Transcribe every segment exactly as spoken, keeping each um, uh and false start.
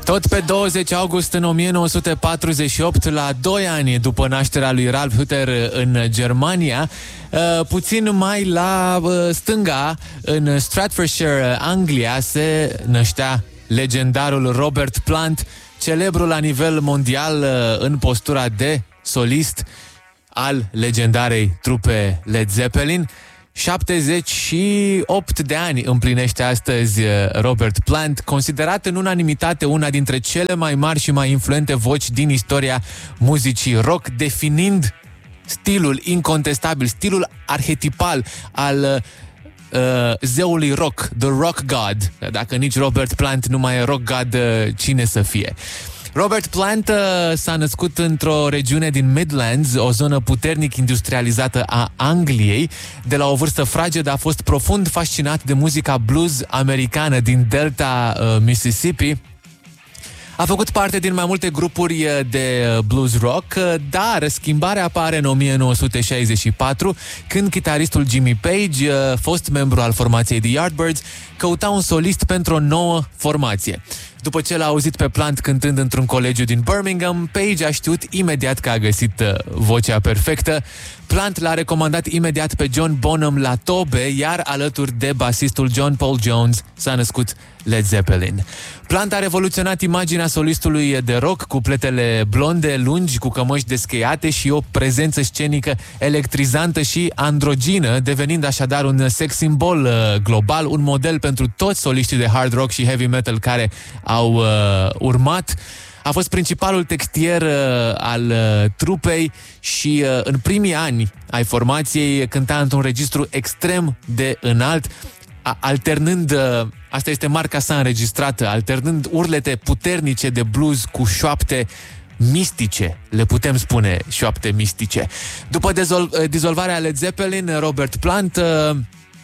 Tot pe douăzeci august în o mie nouă sute patruzeci și opt, la doi ani după nașterea lui Ralf Hütter în Germania, puțin mai la stânga, în Stratfordshire, Anglia, se năștea legendarul Robert Plant, celebru la nivel mondial în postura de solist al legendarei trupe Led Zeppelin. șaptezeci și opt de ani împlinește astăzi Robert Plant, considerat în unanimitate una dintre cele mai mari și mai influente voci din istoria muzicii rock, definind stilul incontestabil, stilul arhetipal al uh, zeului rock, the rock god. Dacă nici Robert Plant nu mai e rock god, cine să fie? Robert Plant uh, s-a născut într-o regiune din Midlands, o zonă puternic industrializată a Angliei. De la o vârstă fragedă a fost profund fascinat de muzica blues americană din delta uh, Mississippi. A făcut parte din mai multe grupuri de blues rock, dar schimbarea apare în o mie nouă sute șaizeci și patru, când chitaristul Jimmy Page, fost membru al formației The Yardbirds, căuta un solist pentru o nouă formație. După ce l-a auzit pe Plant cântând într-un colegiu din Birmingham, Page a știut imediat că a găsit vocea perfectă. Plant l-a recomandat imediat pe John Bonham la tobe, iar alături de basistul John Paul Jones s-a născut Led Zeppelin. Plant a revoluționat imaginea solistului de rock, cu pletele blonde, lungi, cu cămăși descheiate și o prezență scenică electrizantă și androgină, devenind așadar un sex symbol global, un model pentru toți soliștii de hard rock și heavy metal care au uh, urmat. A fost principalul textier uh, al uh, trupei și uh, în primii ani ai formației cânta într-un registru extrem de înalt, a- alternând, uh, asta este marca sa înregistrată, alternând urlete puternice de blues cu șoapte mistice, le putem spune șoapte mistice. După dezol- uh, dizolvarea Led Zeppelin, Robert Plant uh,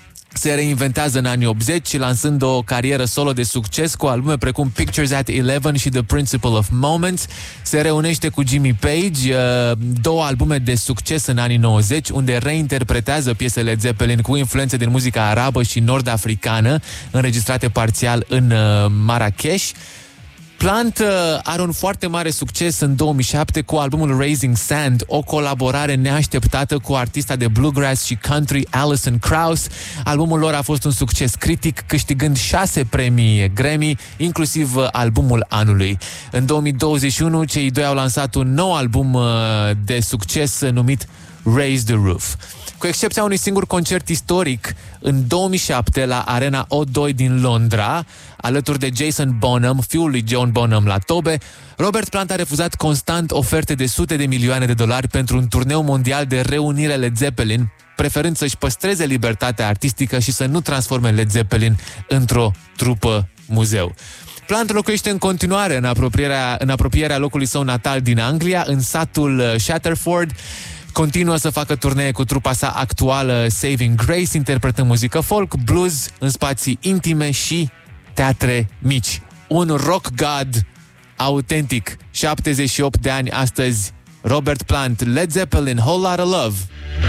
se reinventează în anii optzeci, lansând o carieră solo de succes cu albume precum Pictures at Eleven și The Principle of Moments. Se reunește cu Jimmy Page, două albume de succes în anii nouăzeci, unde reinterpretează piesele Zeppelin cu influențe din muzica arabă și nord-africană, înregistrate parțial în Marrakesh. Plant are un foarte mare succes în două mii șapte cu albumul Raising Sand, o colaborare neașteptată cu artista de bluegrass și country Alison Krauss. Albumul lor a fost un succes critic, câștigând șase premii Grammy, inclusiv albumul anului. În două mii douăzeci și unu, cei doi au lansat un nou album de succes numit Raise the Roof. Cu excepția unui singur concert istoric, în două mii șapte, la Arena O doi din Londra, alături de Jason Bonham, fiul lui John Bonham la tobe, Robert Plant a refuzat constant oferte de sute de milioane de dolari pentru un turneu mondial de reunire Led Zeppelin, preferând să-și păstreze libertatea artistică și să nu transforme Led Zeppelin într-o trupă muzeu. Plant locuiește în continuare în apropierea, în apropierea locului său natal din Anglia, în satul Shatterford. Continuă să facă turnee cu trupa sa actuală Saving Grace, interpretând muzică folk, blues în spații intime și teatre mici. Un rock god autentic. șaptezeci și opt de ani astăzi, Robert Plant, Led Zeppelin, Whole Lotta Love.